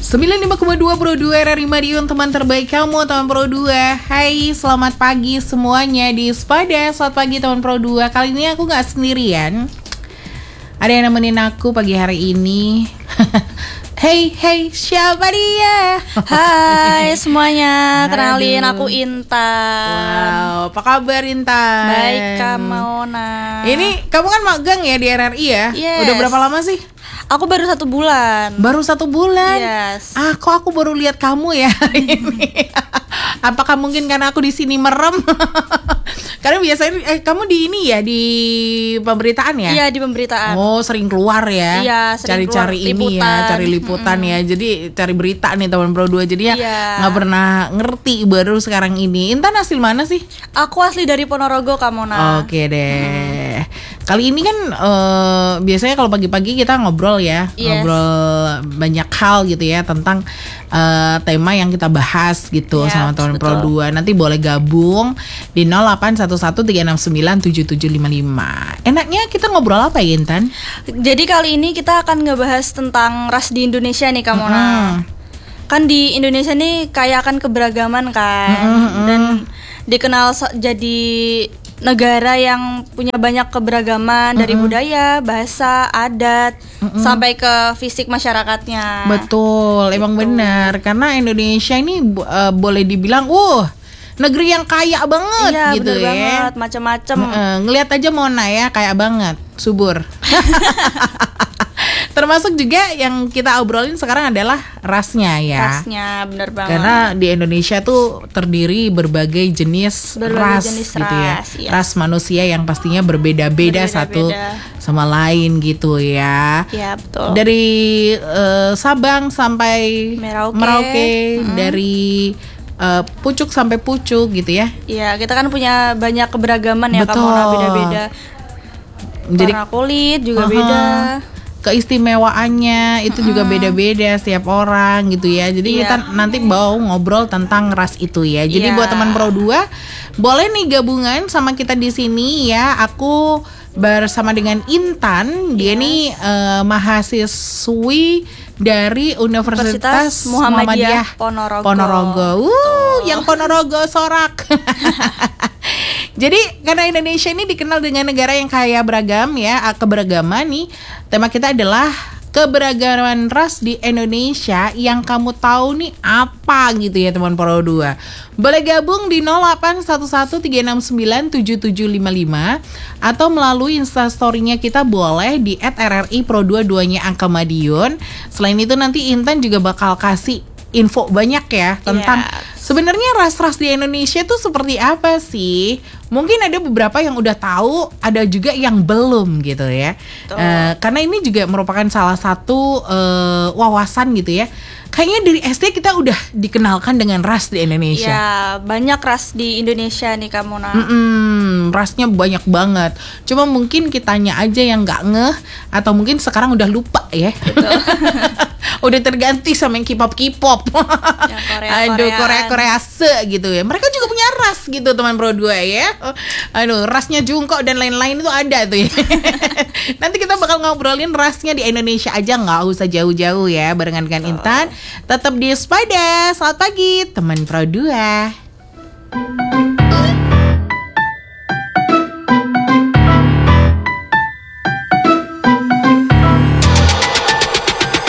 95,2 Pro 2 RRI Madiun, teman terbaik kamu, teman Pro 2. Hai, selamat pagi semuanya di Spada. Selamat pagi teman Pro 2. Kali ini aku gak sendirian. Ada yang nemenin aku pagi hari ini. Hey, siapa dia? Hai semuanya, kenalin aku Intan. Wow, apa kabar Intan? Baik, Kak Maona. Ini kamu kan magang ya di RRI ya? Yes. Udah berapa lama sih? Aku baru 1 bulan. Baru 1 bulan? Yes. Kok aku baru lihat kamu ya hari ini? Apakah mungkin karena aku di sini merem? Karena biasanya kamu di ini ya, di pemberitaan ya? Iya, di pemberitaan. Oh, sering keluar ya? Iya, sering cari keluar ini liputan. ya, cari liputan ya. Jadi cari berita nih teman Pro 2. Jadi ya nggak pernah ngerti, baru sekarang ini. Intan asli mana sih? Aku asli dari Ponorogo, Kak Mona. Oke deh. Kali ini kan biasanya kalau pagi-pagi kita ngobrol ya, ngobrol banyak hal gitu ya tentang tema yang kita bahas gitu sama teman Pro 2. Nanti boleh gabung di 0811369775. Enaknya kita ngobrol apa ya, Intan? Jadi kali ini kita akan ngebahas tentang ras di Indonesia nih, Kak Mona. Kan di Indonesia nih kaya akan keberagaman kan, dan dikenal jadi negara yang punya banyak keberagaman dari budaya, bahasa, adat, sampai ke fisik masyarakatnya. Betul, emang benar. Karena Indonesia ini boleh dibilang, negeri yang kaya banget gitu bener ya. Banget, macam-macam. Ngelihat aja Mona ya, kaya banget, subur. Termasuk juga yang kita obrolin sekarang adalah rasnya ya. Rasnya, bener banget. Karena di Indonesia tuh terdiri berbagai jenis ras gitu ya. Yes. Ras manusia yang pastinya berbeda-beda satu sama lain gitu ya. Iya, betul. Dari Sabang sampai Merauke, dari pucuk sampai pucuk gitu ya. Iya, kita kan punya banyak keberagaman ya, kamu beda-beda. Jadi warna kulit juga beda. Keistimewaannya itu juga beda-beda setiap orang gitu ya. Jadi kita nanti mau ngobrol tentang ras itu ya. Jadi buat teman Pro 2 boleh nih gabungan sama kita di sini ya. Aku bersama dengan Intan. Dia nih mahasiswi dari Universitas Muhammadiyah Ponorogo. Yang Ponorogo sorak. Jadi karena Indonesia ini dikenal dengan negara yang kaya beragam ya, keberagaman nih. Tema kita adalah keberagaman ras di Indonesia yang kamu tahu nih apa gitu ya teman Pro 2. Boleh gabung di 0811369775 atau melalui Instastory-nya kita boleh di @RRI Pro 2 2-nya angka Madiun. Selain itu nanti Intan juga bakal kasih info banyak ya tentang sebenarnya ras-ras di Indonesia tuh seperti apa sih? Mungkin ada beberapa yang udah tahu, ada juga yang belum gitu ya. Karena ini juga merupakan salah satu wawasan gitu ya. Kayaknya dari SD kita udah dikenalkan dengan ras di Indonesia. Ya, banyak ras di Indonesia nih kamu rasnya banyak banget. Cuma mungkin kitanya aja yang nggak ngeh atau mungkin sekarang udah lupa ya. Udah terganti sama yang K-pop. Korea gitu ya. Mereka juga punya ras gitu teman Pro 2 ya. Rasnya Jungkook dan lain-lain itu ada tuh ya. Nanti kita bakal ngobrolin rasnya di Indonesia aja, nggak usah jauh-jauh ya barengan dengan Intan. Tetap di Spada. Selamat pagi teman Pro 2.